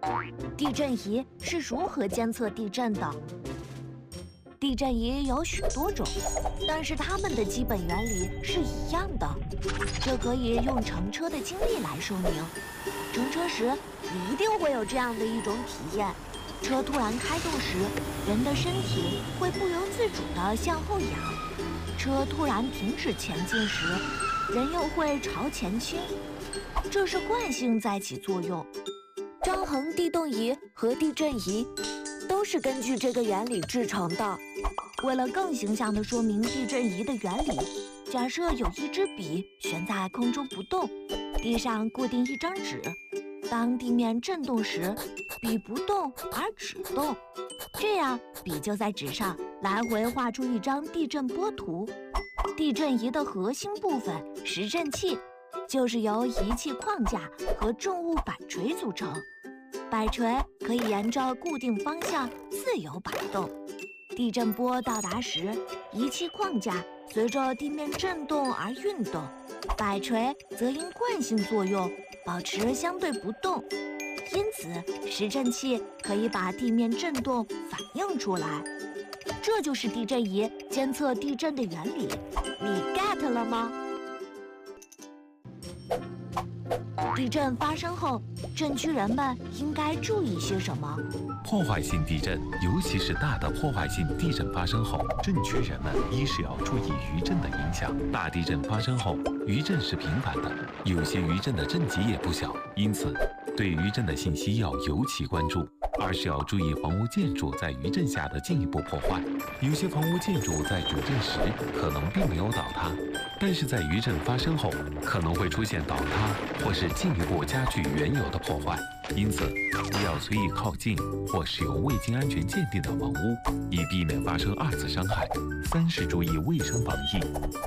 地震仪是如何监测地震的？地震仪有许多种，但是它们的基本原理是一样的。这可以用乘车的经历来说明。乘车时，你一定会有这样的一种体验：车突然开动时，人的身体会不由自主地向后仰；车突然停止前进时，人又会朝前倾。这是惯性在起作用。张衡地动仪和地震仪都是根据这个原理制成的。为了更形象地说明地震仪的原理，假设有一支笔悬在空中不动，地上固定一张纸。当地面震动时，笔不动而纸动，这样笔就在纸上来回画出一张地震波图。地震仪的核心部分实振器就是由仪器框架和重物摆锤组成。摆锤可以沿着固定方向自由摆动。地震波到达时，仪器框架随着地面震动而运动，摆锤则因惯性作用保持相对不动。因此，实振器可以把地面震动反映出来。这就是地震仪监测地震的原理，你 get 了吗？地震发生后，震区人们应该注意些什么？ 破坏性地震，尤其是大的破坏性地震发生后，震区人们一是要注意余震的影响。大地震发生后，余震是频繁的，有些余震的震级也不小，因此对余震的信息要尤其关注。二是要注意房屋建筑在余震下的进一步破坏。有些房屋建筑在主震时可能并没有倒塌，但是在余震发生后可能会出现倒塌或是进一步加剧原有的破坏，因此不要随意靠近或使用未经安全鉴定的房屋，以避免发生二次伤害。三是注意卫生防疫。